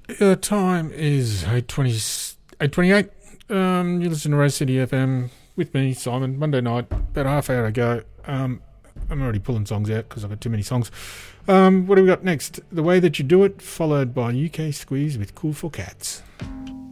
Time is 8:28. You listen to Rose City FM with me, Simon, Monday night, about a half hour ago. I'm already pulling songs out because I've got too many songs. What do we got next? The Way That You Do It, followed by UK Squeeze with Cool for Cats.